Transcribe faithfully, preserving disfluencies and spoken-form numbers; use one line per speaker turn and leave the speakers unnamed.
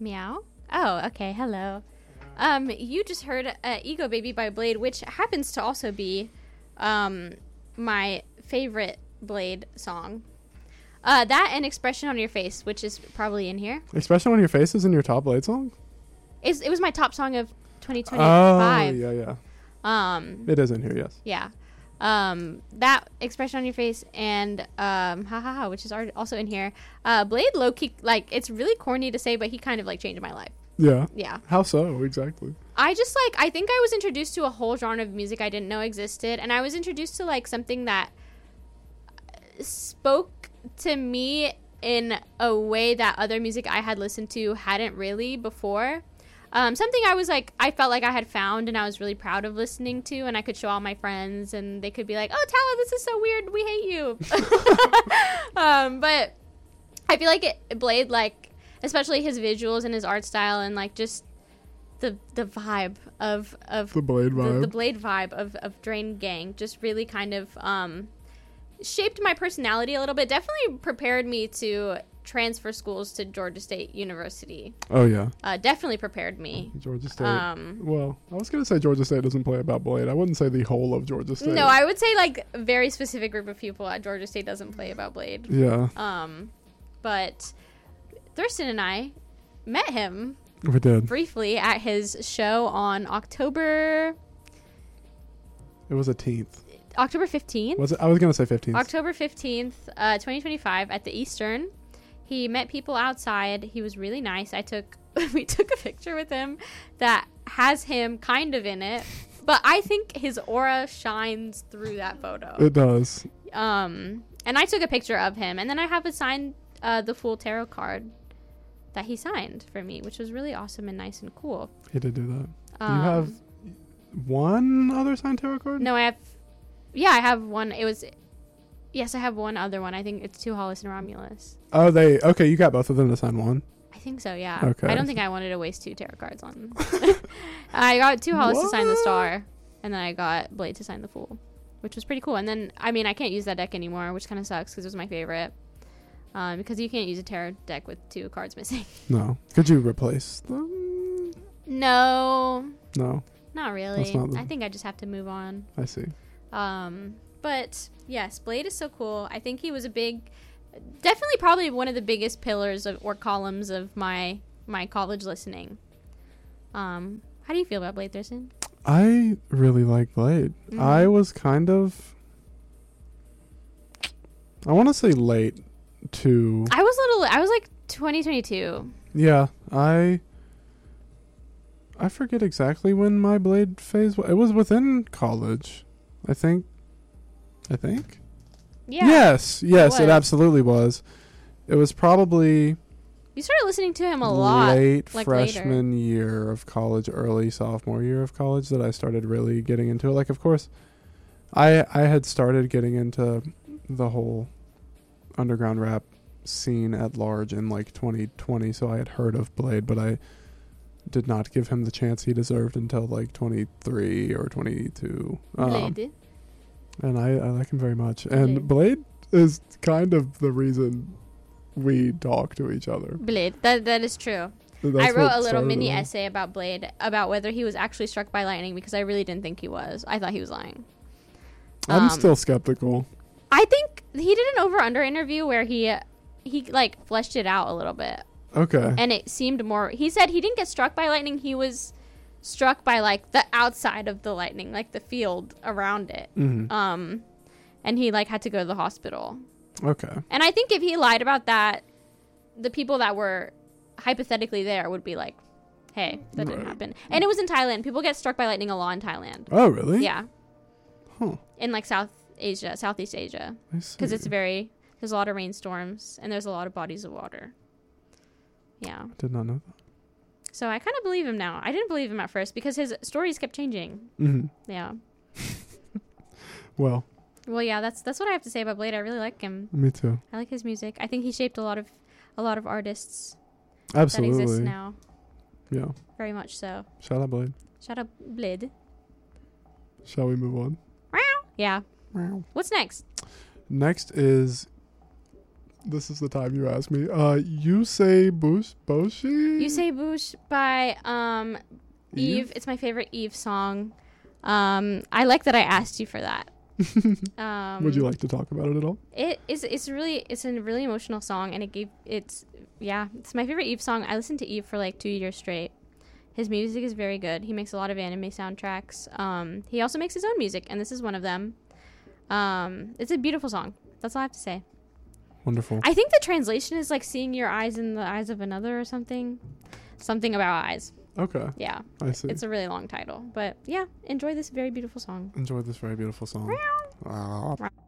Meow. Oh, okay. Hello. Um, you just heard uh, Ego Baby by Blade, which happens to also be um, my favorite Blade song. Uh, that and Expression on Your Face, which is probably in here.
Expression on Your Face is in your top Blade song?
It's, it was my top song of twenty twenty-five.
Oh, yeah, yeah.
Um,
it is in here, yes.
Yeah. Um, that Expression on Your Face and um, Ha Ha Ha, which is also in here. Uh, Blade low-key, like, it's really corny to say, but he kind of, like, changed my life.
Yeah.
Yeah.
How so, exactly?
I just, like, I think I was introduced to a whole genre of music I didn't know existed, and I was introduced to, like, something that spoke to me in a way that other music I had listened to hadn't really before. Um, something I was like, I felt like I had found and I was really proud of listening to, and I could show all my friends and they could be like, oh, Tala, this is so weird. We hate you. um, but I feel like it, Blade, like, especially his visuals and his art style and like just the the vibe of, of
the Blade vibe,
the, the Blade vibe of, of Drain Gang just really kind of, um, shaped my personality a little bit. Definitely prepared me to transfer schools to Georgia State University.
Oh yeah.
Uh, definitely prepared me.
Georgia State.
Um,
well, I was gonna say Georgia State doesn't play about Blade. I wouldn't say the whole of Georgia State.
No, I would say like a very specific group of people at Georgia State doesn't play about Blade.
Yeah.
Um, but Thurston and I met him.
We did
briefly at his show on October.
It was a teenth.
October fifteenth.
Was it? I was gonna say fifteenth.
October fifteenth, uh, twenty twenty-five, at the Eastern. He met people outside. He was really nice. I took, we took a picture with him that has him kind of in it, but I think his aura shines through that photo.
It does.
Um, and I took a picture of him, and then I have a signed, uh, the full tarot card that he signed for me, which was really awesome and nice and cool.
He did do that.
Um,
do you have one other signed tarot card?
No, I have, yeah, I have one. It was, yes, I have one other one. I think it's Two Hollis and Romulus.
Oh, they, okay, you got both of them to sign one?
I think so, yeah.
Okay.
I don't think I wanted to waste two tarot cards on them. I got Two Hollis to sign the Star, and then I got Blade to sign the Fool, which was pretty cool. And then, I mean, I can't use that deck anymore, which kind of sucks because it was my favorite. Um, because you can't use a tarot deck with two cards missing.
No. Could you replace them?
No.
No.
Not really.
Not the,
I think I just have to move on.
I see.
Um, but yes, Blade is so cool. I think he was a big, definitely probably one of the biggest pillars of, or columns of my my college listening. Um, how do you feel about Blade, Thurston?
I really like Blade. Mm-hmm. I was kind of, I want to say late to.
I was a little. I was like twenty twenty-two.
Yeah, I. I forget exactly when my Blade phase was. It was within college, I think. I think.
Yeah.
Yes, yes, it, it absolutely was. It was probably.
You started listening to him a lot.
Late
like
freshman
later.
year of college, early sophomore year of college that I started really getting into it. Like, of course, I I had started getting into the whole underground rap scene at large in like twenty twenty, so I had heard of Blade, but I did not give him the chance he deserved until like twenty-three or twenty-two. Um,
Blade.
And I, I like him very much. And Blade. Blade is kind of the reason we talk to each other.
Blade. That That is true.
That's
I wrote a little mini on. essay about Blade, about whether he was actually struck by lightning, because I really didn't think he was. I thought he was lying.
I'm
um,
still skeptical.
I think he did an over-under interview where he, he like, fleshed it out a little bit.
Okay.
And it seemed more... He said he didn't get struck by lightning. He was struck by, like, the outside of the lightning, like the field around it.
Mm-hmm.
Um, and he, like, had to go to the hospital.
Okay.
And I think if he lied about that, the people that were hypothetically there would be like, hey, that didn't right. happen. And it was in Thailand. People get struck by lightning a lot in Thailand.
Oh, really?
Yeah.
Huh.
In, like, South Asia, Southeast Asia.
I see.
Because it's very... There's a lot of rainstorms, and there's a lot of bodies of water. Yeah.
I did not know that.
So I kind of believe him now. I didn't believe him at first because his stories kept changing.
Mm-hmm.
Yeah.
Well.
Well, yeah, that's that's what I have to say about Blade. I really like him.
Me too.
I like his music. I think he shaped a lot of a lot of artists
Absolutely.
that exist now.
Yeah.
Very much so.
Shout out Blade.
Shout out Blade.
Shall we move on?
Yeah.
Wow.
What's next?
Next is this is the time you ask me. Uh, you say Bush Boshi?
You Say Boosh by um, Eve.
Eve?
It's my favorite Eve song. Um, I like that I asked you for that. Um,
Would you like to talk about it at all?
It is. It's really. It's a really emotional song, and it gave. It's yeah. It's my favorite Eve song. I listened to Eve for like two years straight. His music is very good. He makes a lot of anime soundtracks. Um, he also makes his own music, and this is one of them. Um, it's a beautiful song. That's all I have to say.
Wonderful.
I think the translation is like seeing your eyes in the eyes of another or something. Something about eyes.
Okay.
Yeah.
I see.
It's a really long title. But yeah, enjoy this very beautiful song.
Enjoy this very beautiful song.